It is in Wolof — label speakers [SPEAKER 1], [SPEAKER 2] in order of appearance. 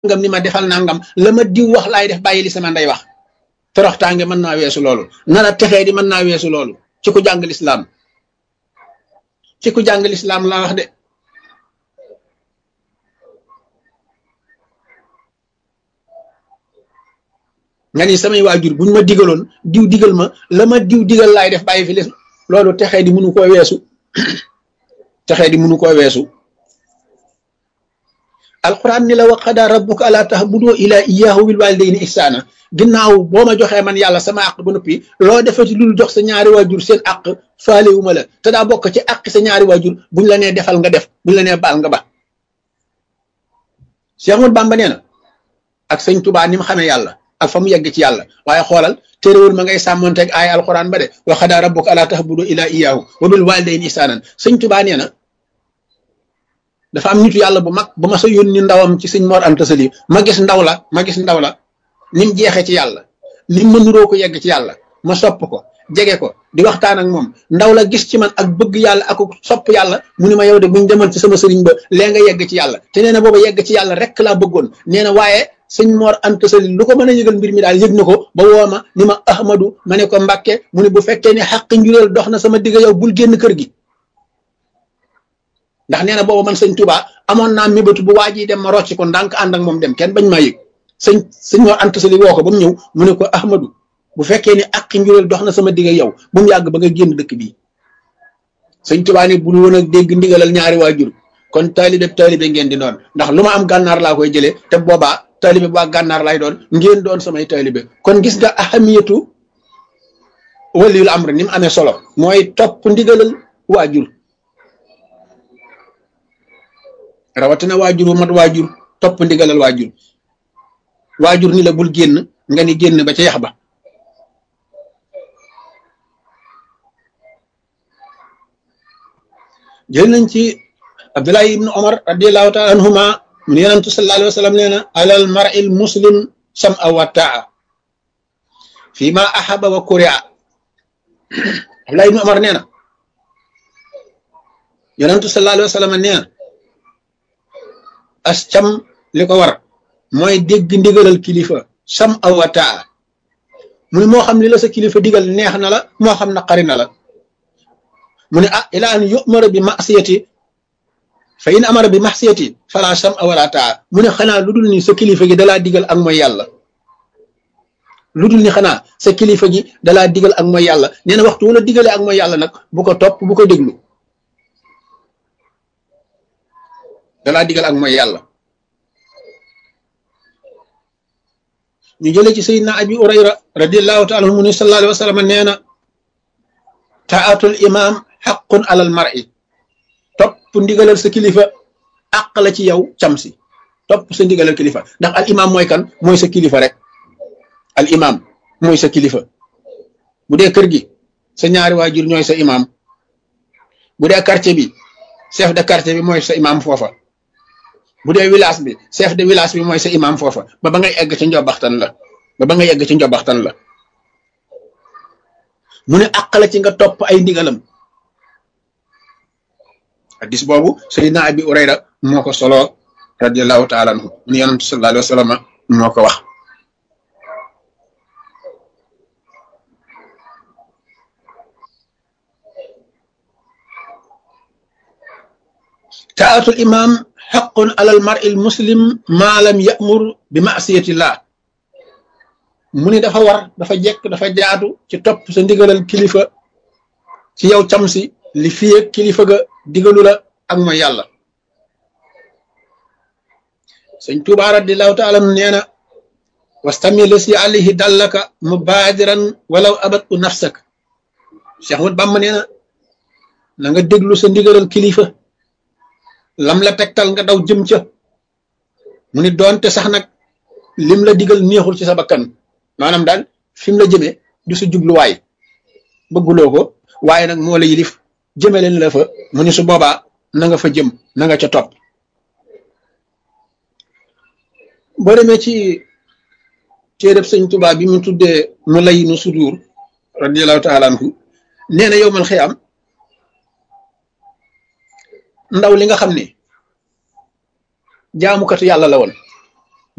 [SPEAKER 1] ngam ni ma defal nangam la ma diw wax laay def bàyyi li sama ndey wax toroxtaange mën naa weesu loolu nara texee di mën naa weesu loolu ci ku jàng lislaam ci ku jàng lislaam laa wax de nga ni samay waajur buñ ma digaloon diw digal ma la ma diw digal laay def bàyyi fi lis loolu texee di mënu koo weesu texee di mënu koo weesu alquran ni la wa qadaa rabbuka alaa ta'budu ilaa iyyaahu bil waalidayni ihsaana ginnaaw boo ma joxee man yàlla sama àq ba noppi loo defati dul jox sa ñaari waajur seen àq faalewuma la te daa bokk ci àq sa ñaari waajur buñ la nee defal nga def buñ la nee baal nga ba Cheikh Ahmadou Bamba nee na ak sëñ Tuubaa ni mu xamee yàlla ak fa mu yegg ci yàlla waaye xoolal téerewul ma ngay sàmmonteeg ay alquran ba de wa qadaa rabbuka alaa ta'budu ilaa iyyaahu wa bil waalidayni ihsaanan sëñ Tuubaa nee na dafa am nitu yàlla bu mag bu ma sa yónni ndawam ci sëñ Mor Anta Sali ma gis ndaw la ni mu jeexee ci yàlla ni mu mënuroo ko yegg ci yàlla ma sopp ko jege ko di waxtaan ak moom ndaw la gis ci man ak bëgg yàlla ak sopp yàlla mu ni ma yow de buñ demal ci sama sëriñ ba lee nga yegg ci yàlla te nee na booba yegg ci yàlla rek laa bëggoon nee na waaye sëñ Mor Anta Sali lu ko mën a yëgal mbir mi daal yëg na ko ba woo ma ni ma Ahmadu ma ne ko Mbàkke mu ne bu fekkee ni xàq njureel dox na sama digg yow bul génn kër gi ndax nee na boobu man sëñ Touba amoon naa mébétu bu waa ji dem ma rocci ko ndànk ànd ak moom dem kenn bañ maa yëg sëñ Mor Anta Sali woo ko ba mu ñëw mu ne ko Ahmadu bu fekkee ni ak njureel dox na sama digg yow bu mu yàgg ba nga génn dëkk bii sëñ Touba ni bul woon a dégg ndigalal ñaari waajur kon taalibe ngeen di doon ndax lu ma am gànnaar laa koy jëlee te boobaa taalibe bu waa gànnaar lay doon ngeen doon samay taalibe kon gis nga ahamiyatu waliyul amr ni mu amee solo mooy topp ndigalal waajur rawatina waajur wu mat waajur topp ndigalal waajur ni la bul génn nga ni génn ba ca yax ba jël nañ ci Abdullahi ibn Omar radiyallahu taala anhuma mun yonentu sallallahu alayhi wa sallam nee na alal mar'il muslim sam'a wa ta'a fi ma ahaba wa kuri'a Abdullahi ibn Omar nee na yonentu sallallahu alayhi wa sallam nee na as cam li ko war mooy dégg ndigalal kilifa sam'a wa ta'a mu ne moo xam li la sa kilifa digal neex na la moo xam naqari na la mu ne ila an yu'mara bi ma'siyati fa in amara bi ma'siyati fala sam'a wala ta'a mu ne xanaa lu dul ni sa kilifa gi dalaa digal ak mooy yàlla lu dul ni xanaa sa kilifa gi dalaa digal ak mooy yàlla nee na waxtu wala digalee ak mooy yàlla nag bu ko topp bu ko déglu dalaa digal ak mooy yàlla ñu jëlee ci sayyidina abi Hurayra radiyallahu ta'ala anhu mu ne sallallahu alayhi wa sallam nee na ta'atul imam haqqun alal mar'i topp ndigalal sa kilifa àq la ci yow cam si topp sa ndigalal kilifa ndax al imam mooy kan mooy sa kilifa rek al imam mooy sa kilifa bu dee kër gi sa ñaari waajur ñooy sa imam bu dee quartier bi chef de quartier bi mooy sa imam foofa bu dee village bi chef de village bi mooy sa imam foofa ba ba ngay egg ci njobaxtan la mu ne àq la ci nga topp ay ndigalam hadis boobu sayyidina abi Hurayra moo ko solo radiyallahu ta'ala anhu ni yonent sallallahu alayhi wa sallam moo ko wax ta'atul imam haqqun alal mar'il muslim ma lam ya'mur bi ma'siyatillah mu ni dafa war dafa jekk dafa jaatu ci topp sa ndigalal kilifa ci yow cam si li fii ak kilifa ga digalu la ak mooy yàlla sëñ Tuubaa radiyallahu ta'ala nee na wastami la si alayhi dallaka mubaadiran walaw abatu nafsak Cheikh Ahmadou Bamba nee na nga déglu sa ndigalal kilifa lam la tegtal nga daw jëm ca mu ni doonte sax nag lim la digal neexul ci sa bakkan maanaam daal fi mu la jëmee du sa jubluwaay bëgguloo ko waaye nag moo la yilif jëme leen la fa mu ni su boobaa na nga fa jëm na nga ca topp boo demee ci téereb sëñ Tuubaa bi mu tuddee mu lay nu sudur radiyallahu ta'ala anhu nee na yowmal xiyaam ndaw li nga xam ne jaamukatu yàlla la woon